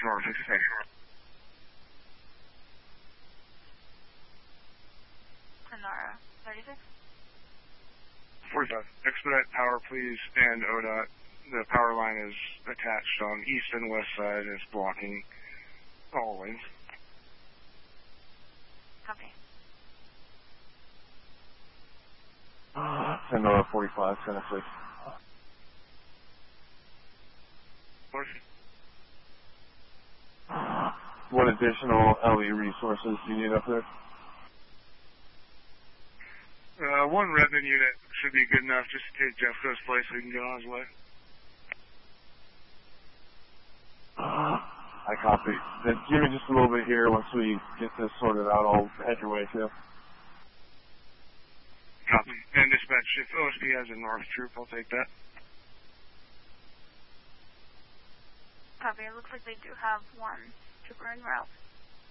north, expect. Sonora, 36? 45. Expedite power, please, and ODOT. The power line is attached on east and west side and it's blocking all lanes. Copy. Sonora 45, Tennessee. What additional LE resources do you need up there? One Redmond unit should be good enough just to take Jeffco's place so he can get on his way. I copy. Then give me just a little bit here. Once we get this sorted out, I'll head your way too. Copy. And dispatch, if OSP has a north troop, I'll take that. Copy. It looks like they do have one trooper en route.